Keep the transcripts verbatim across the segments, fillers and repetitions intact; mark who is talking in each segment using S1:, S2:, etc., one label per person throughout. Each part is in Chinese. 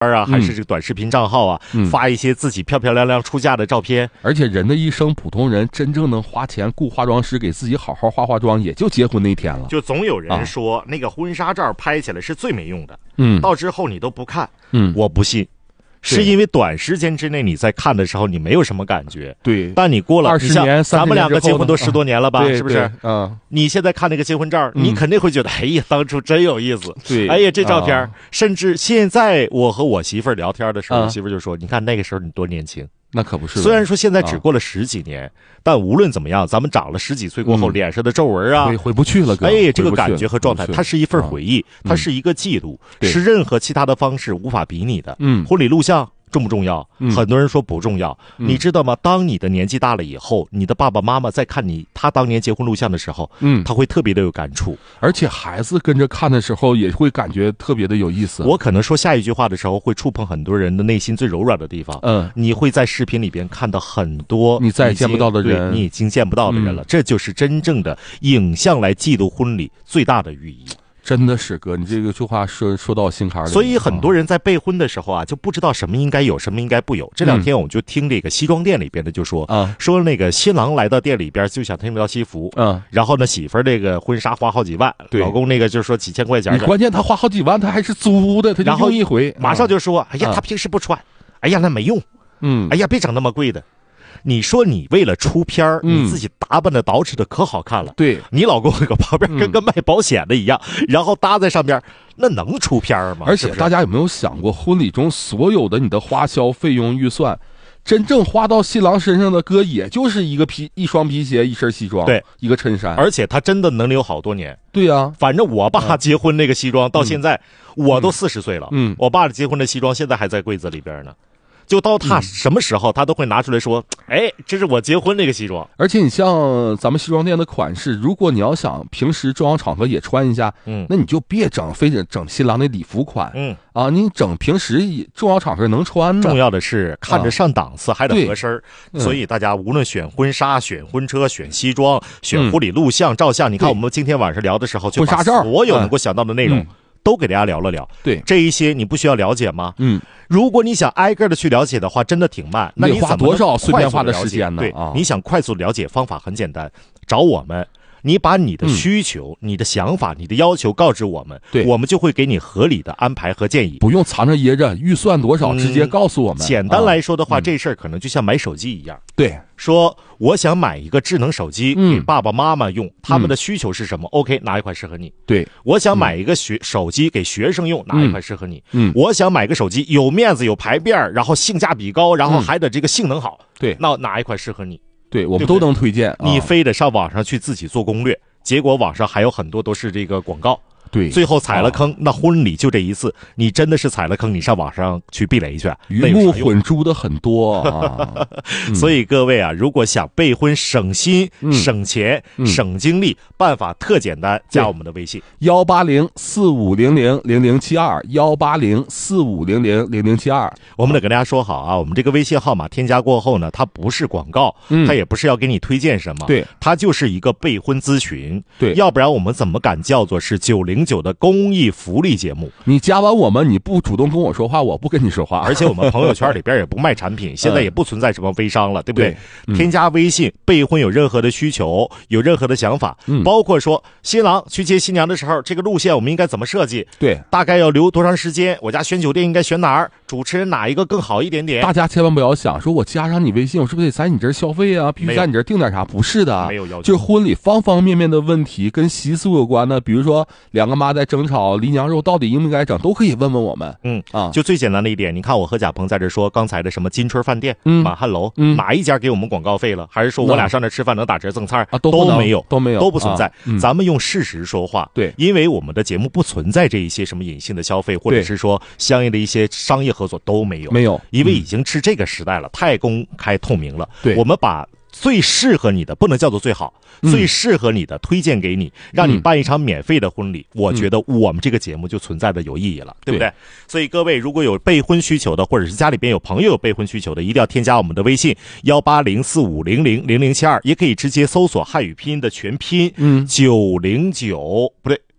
S1: 啊，还是这个短视频账号啊，
S2: 嗯、
S1: 发一些自己漂漂亮亮出嫁的照片。
S2: 而且人的一生，普通人真正能花钱雇化妆师给自己好好化化妆，也就结婚那天了。
S1: 就总有人说、啊、那个婚纱照拍起来是最没用的，
S2: 嗯，
S1: 到之后你都不看，
S2: 嗯，
S1: 我不信。是因为短时间之内你在看的时候你没有什么感觉，
S2: 对，
S1: 但你过了
S2: 二十年、
S1: 咱们两个结婚都十多年了吧，
S2: 啊、
S1: 是不是？
S2: 嗯，
S1: 你现在看那个结婚照，
S2: 嗯、
S1: 你肯定会觉得，哎呀，当初真有意思。
S2: 对，
S1: 哎呀，这照片，
S2: 啊、
S1: 甚至现在我和我媳妇儿聊天的时候，
S2: 啊、
S1: 我媳妇儿就说：“你看那个时候你多年轻。”
S2: 那可不是。
S1: 虽然说现在只过了十几年，啊、但无论怎么样，咱们长了十几岁过后，嗯、脸上的皱纹啊，
S2: 回回不去了。
S1: 哎，这个感觉和状态，它是一份回忆，
S2: 啊、
S1: 它是一个记录，
S2: 嗯、
S1: 是任何其他的方式无法比拟的。
S2: 嗯，
S1: 婚礼录像重不重要？
S2: 嗯、
S1: 很多人说不重要、嗯。你知道吗？当你的年纪大了以后，你的爸爸妈妈在看你他当年结婚录像的时候，
S2: 嗯，
S1: 他会特别的有感触，
S2: 而且孩子跟着看的时候也会感觉特别的有意思。
S1: 我可能说下一句话的时候会触碰很多人的内心最柔软的地方。
S2: 嗯，
S1: 你会在视频里边看到很多
S2: 你再也见不到的人，
S1: 你已经见不到的人了、嗯。这就是真正的影像来记录婚礼最大的寓意。
S2: 真的是哥，你这个句话说说到心坎里。
S1: 所以很多人在备婚的时候啊，就不知道什么应该有，什么应该不有。这两天我就听这个西装店里边的就说，
S2: 啊、嗯，
S1: 说那个新郎来到店里边就想听到西服，
S2: 嗯，
S1: 然后呢媳妇儿这个婚纱花好几万，老公那个就是说几千块钱。
S2: 你关键他花好几万，他还是租的，他就用一回，
S1: 马上就说，哎呀，他平时不穿，哎呀，那没用，
S2: 嗯，
S1: 哎呀，别整那么贵的。你说你为了出片儿、嗯，你自己打扮的捯饬的可好看了，
S2: 对，
S1: 你老公搁旁边跟个卖保险的一样，嗯、然后搭在上边，那能出片吗？
S2: 而且大家有没有想过，婚礼中所有的你的花销费用预算，真正花到新郎身上的哥，也就是一个皮一双皮鞋，一身西装，
S1: 对，
S2: 一个衬衫，
S1: 而且他真的能留好多年。
S2: 对呀、啊，
S1: 反正我爸结婚那个西装、嗯、到现在、嗯、我都四十岁了，
S2: 嗯，
S1: 我爸结婚的西装现在还在柜子里边呢。就到他什么时候，他都会拿出来说：“哎，这是我结婚那个西装。”
S2: 而且你像咱们西装店的款式，如果你要想平时重要场合也穿一下，
S1: 嗯，
S2: 那你就别整非得整新郎的礼服款，
S1: 嗯
S2: 啊，你整平时重要场合能穿的。
S1: 重要的是看着上档次，还得合身、
S2: 嗯、
S1: 所以大家无论选婚纱、选婚车、选西装、选婚礼录像、照相，你看我们今天晚上聊的时候，就把所有能够想到的内容。嗯都给大家聊了聊，
S2: 对
S1: 这一些你不需要了解吗？
S2: 嗯，
S1: 如果你想挨个的去了解的话，真的挺慢。那你
S2: 花多少碎片化的时间呢？
S1: 对、
S2: 啊，
S1: 你想快速了解，方法很简单，找我们。你把你的需求、嗯、你的想法、你的要求告知我们，
S2: 对，
S1: 我们就会给你合理的安排和建议，
S2: 不用藏着掖着，预算多少、嗯、直接告诉我们。
S1: 简单来说的话，
S2: 啊、
S1: 这事儿可能就像买手机一样，
S2: 对，
S1: 说我想买一个智能手机给爸爸妈妈用，
S2: 嗯、
S1: 他们的需求是什么、嗯、？OK， 哪一款适合你？
S2: 对，
S1: 我想买一个学、嗯、手机给学生用，哪一款适合你？
S2: 嗯，
S1: 我想买个手机有面子有牌面，然后性价比高，然后还得这个性能好，
S2: 嗯、对，
S1: 那哪一款适合你？
S2: 对，我们都能推荐。
S1: 对对啊、你非得上网上去自己做攻略。结果网上还有很多都是这个广告，
S2: 对，
S1: 最后踩了坑、啊。那婚礼就这一次，你真的是踩了坑，你上网上去避雷去，
S2: 鱼目混珠的很多啊。
S1: 嗯、所以各位啊，如果想备婚省心、嗯、省钱、嗯、省精力，办法特简单，加我们的微信
S2: 幺八零四五零零零零七二幺八零四五零零零零七二。
S1: 我们得跟大家说好啊，我们这个微信号码添加过后呢，它不是广告，
S2: 嗯、
S1: 它也不是要给你推荐什么，
S2: 对，
S1: 它就是一个备婚咨询。
S2: 对，
S1: 要不然我们怎么敢叫做是九零九的公益福利节目？
S2: 你加完我们，你不主动跟我说话，我不跟你说话。
S1: 而且我们朋友圈里边也不卖产品，现在也不存在什么微商了，对不对？
S2: 对嗯、
S1: 添加微信备婚有任何的需求，有任何的想法，
S2: 嗯、
S1: 包括说新郎去接新娘的时候，这个路线我们应该怎么设计？
S2: 对，
S1: 大概要留多长时间？我家选酒店应该选哪儿？主持人哪一个更好一点点？
S2: 大家千万不要想说我加上你微信，我是不是得在你这儿消费啊？必须在你这儿订点啥？不是的，
S1: 没有要求，
S2: 就是婚礼方方面面的问题跟习俗有关的，比如说两个妈在争吵离娘肉到底应不应该整，都可以问问我们。
S1: 嗯
S2: 啊，
S1: 就最简单的一点，你看我和贾鹏在这说刚才的什么金春饭店、
S2: 嗯、
S1: 满汉楼、
S2: 嗯，
S1: 哪一家给我们广告费了？还是说我俩上那吃饭能打折赠菜
S2: 啊？都
S1: 都没有，
S2: 都没有，
S1: 都不存在、
S2: 啊嗯。
S1: 咱们用事实说话，
S2: 对，
S1: 因为我们的节目不存在这一些什么隐性的消费，或者是说相应的一些商业合作都没有，
S2: 没有，
S1: 因为已经是这个时代了，嗯、太公开透明了。
S2: 对，
S1: 我们把最适合你的，不能叫做最好，
S2: 嗯、
S1: 最适合你的推荐给你，让你办一场免费的婚礼、嗯、我觉得我们这个节目就存在的有意义了、嗯、对不对？所以各位如果有备婚需求的，或者是家里边有朋友有备婚需求的，一定要添加我们的微信幺八零四五零零零零七二，也可以直接搜索汉语拼音的全拼，
S2: 嗯，
S1: 九零九不对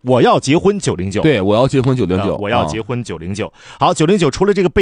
S1: 我要结婚九零九，
S2: 对，我要结婚九零九，
S1: 我要结婚九零九。好，九零九除了这个备